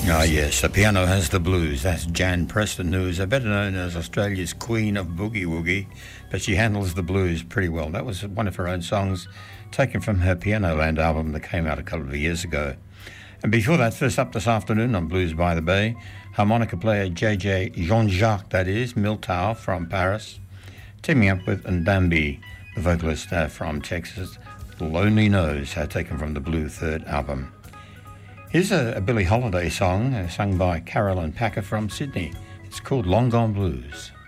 Ah, yes, the piano has the blues. That's Jan Preston, who is better known as Australia's Queen of Boogie Woogie, but she handles the blues pretty well. That was one of her own songs taken from her Piano Land album that came out a couple of years ago. And before that, first up this afternoon on Blues by the Bay, harmonica player J.J. Jean-Jacques, that is, Miltau from Paris, teaming up with Ndambi, the vocalist from Texas, Lonely Nose, taken from the Blue Third album. Here's a Billie Holiday song sung by Carolyn Packer from Sydney. It's called Long Gone Blues.